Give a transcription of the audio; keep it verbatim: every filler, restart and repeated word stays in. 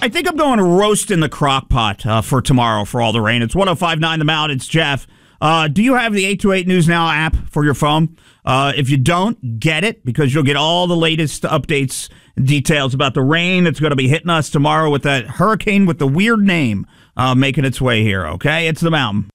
I think I'm going to roast in the crock pot uh, for tomorrow for all the rain. It's one oh five point nine The Mountain. It's Jeff. Uh, do you have the eight two eight News Now app for your phone? Uh, if you don't, get it, because you'll get all the latest updates and details about the rain that's going to be hitting us tomorrow with that hurricane with the weird name uh, making its way here, okay? It's The Mountain.